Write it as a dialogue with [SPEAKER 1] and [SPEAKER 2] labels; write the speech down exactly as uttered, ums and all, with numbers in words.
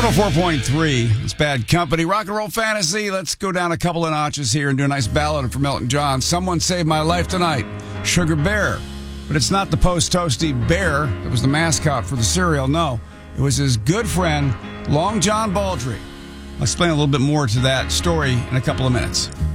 [SPEAKER 1] one oh four point three, it's Bad Company. Rock and roll fantasy. Let's go down a couple of notches here and do a nice ballad from Elton John. Someone Saved My Life Tonight, Sugar Bear. But it's not the post-toasty bear that was the mascot for the cereal. No, it was his good friend, Long John Baldry. I'll explain a little bit more to that story in a couple of minutes.